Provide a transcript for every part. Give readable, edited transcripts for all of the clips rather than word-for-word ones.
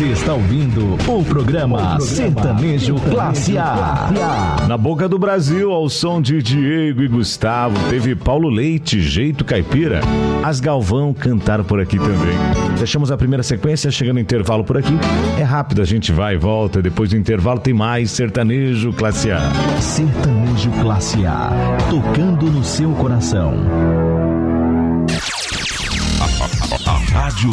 Você está ouvindo o programa Sertanejo Classe A. Na boca do Brasil, ao som de Diego e Gustavo, teve Paulo Leite, Jeito Caipira. As Galvão cantaram por aqui também. Deixamos a primeira sequência, chegando no intervalo por aqui. É rápido, a gente vai e volta. Depois do intervalo tem mais Sertanejo Classe A. Sertanejo Classe A, tocando no seu coração. Rádio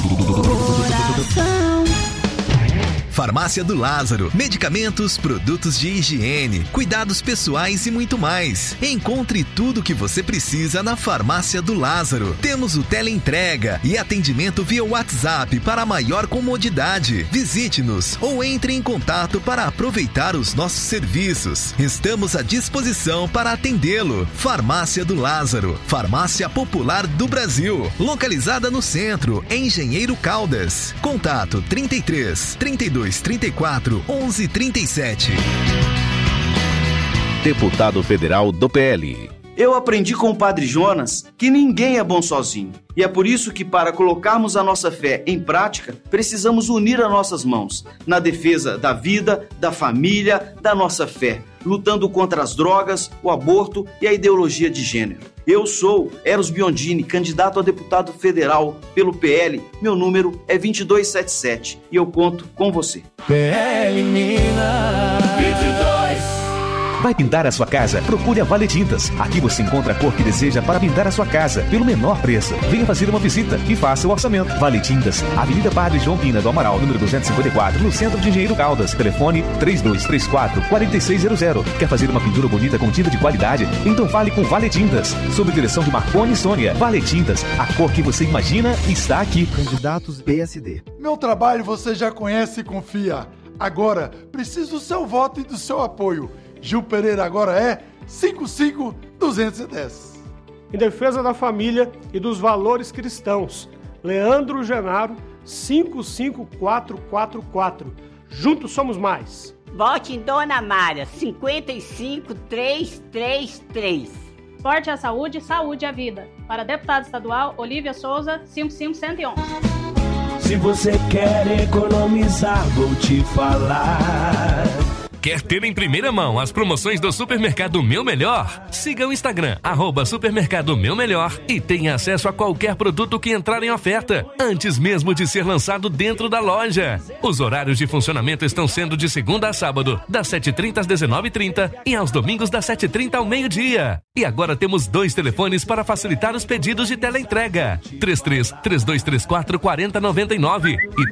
Farmácia do Lázaro. Medicamentos, produtos de higiene, cuidados pessoais e muito mais. Encontre tudo o que você precisa na Farmácia do Lázaro. Temos o teleentrega e atendimento via WhatsApp para maior comodidade. Visite-nos ou entre em contato para aproveitar os nossos serviços. Estamos à disposição para atendê-lo. Farmácia do Lázaro, farmácia popular do Brasil. Localizada no centro, em Engenheiro Caldas. Contato 33 32 34 11 37. Deputado federal do PL. Eu aprendi com o Padre Jonas que ninguém é bom sozinho. E é por isso que, para colocarmos a nossa fé em prática, precisamos unir as nossas mãos na defesa da vida, da família, da nossa fé, lutando contra as drogas, o aborto e a ideologia de gênero. Eu sou Eros Biondini, candidato a deputado federal pelo PL. Meu número é 2277 e eu conto com você. PL Minas 22. Vai pintar a sua casa? Procure a Vale Tintas. Aqui você encontra a cor que deseja para pintar a sua casa, pelo menor preço. Venha fazer uma visita e faça o orçamento. Vale Tintas, Avenida Padre João Pina do Amaral, número 254, no centro de Engenheiro Caldas. Telefone 3234-4600. Quer fazer uma pintura bonita com tinta de qualidade? Então fale com Vale Tintas. Sob direção de Marconi e Sônia. Vale Tintas, a cor que você imagina está aqui. Candidatos PSD. Meu trabalho você já conhece e confia. Agora, preciso do seu voto e do seu apoio. Gil Pereira agora é 55210. Em defesa da família e dos valores cristãos, Leandro Genaro 55444. Juntos somos mais. Vote em Dona Mária 55333. Forte à saúde, saúde à vida. Para deputado estadual, Olívia Souza 55111. Se você quer economizar, vou te falar. Quer ter em primeira mão as promoções do Supermercado Meu Melhor? Siga o Instagram, @Supermercado Meu Melhor, e tenha acesso a qualquer produto que entrar em oferta, antes mesmo de ser lançado dentro da loja. Os horários de funcionamento estão sendo de segunda a sábado, das 7h30 às 19h30 e aos domingos das 7h30 ao meio-dia. E agora temos 2 telefones para facilitar os pedidos de teleentrega: 33-3234-4099 e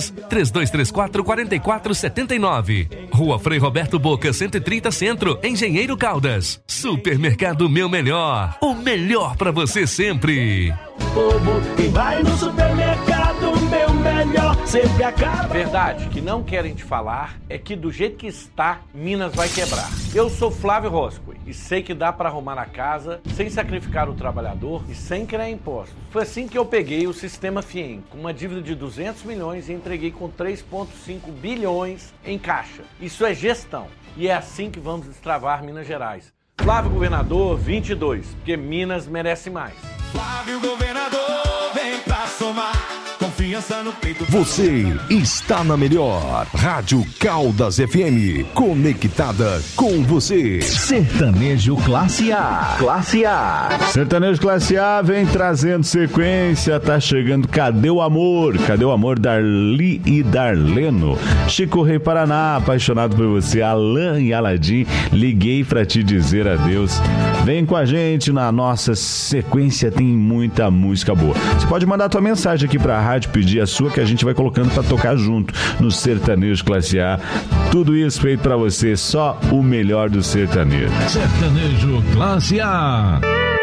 33-3234-4479. Rua Frei Roberto Boca, 130 Centro, Engenheiro Caldas. Supermercado Meu Melhor, o melhor pra você sempre. Povo, quem vai no supermercado Meu Melhor sempre acaba. Verdade que não querem te falar é que do jeito que está, Minas vai quebrar. Eu sou Flávio Roscoe e sei que dá para arrumar a casa sem sacrificar o trabalhador e sem criar impostos. Foi assim que eu peguei o sistema FIEM com uma dívida de 200 milhões e entreguei com 3,5 bilhões em caixa. Isso é gestão e é assim que vamos destravar Minas Gerais. Flávio Governador 22, porque Minas merece mais. Flávio Governador, vem pra somar. Confiança no peito. Você está na melhor Rádio Caldas FM, conectada com você. Sertanejo Classe A. Classe A. Sertanejo Classe A vem trazendo sequência, tá chegando Cadê o Amor? Cadê o Amor? Darli e Darleno. Chico Rei Paraná, apaixonado por você. Alan e Aladim, liguei pra te dizer adeus. Vem com a gente na nossa sequência, tem muita música boa. Você pode mandar tua mensagem aqui pra rádio, pedir a sua, que a gente vai colocando pra tocar junto no Sertanejo Classe A. Tudo isso feito pra você, só o melhor do sertanejo. Sertanejo Classe A.